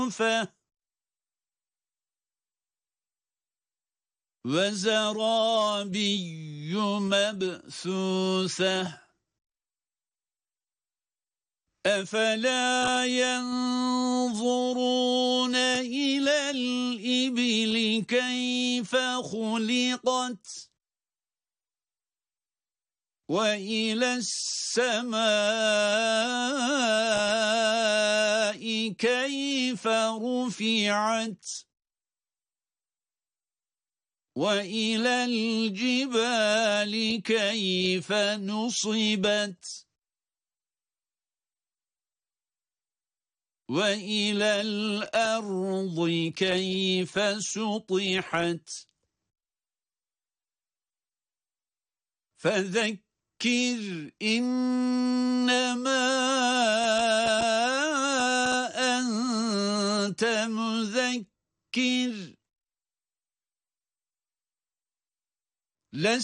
وزرابي مبثوثة أفلا ينظرون إلى الإبل كيف خلقت وإلى السماء كيف رفعت وإلى الجبال كيف نصبت وإلى الأرض كيف سطحت فذكر إنما أنت مذكر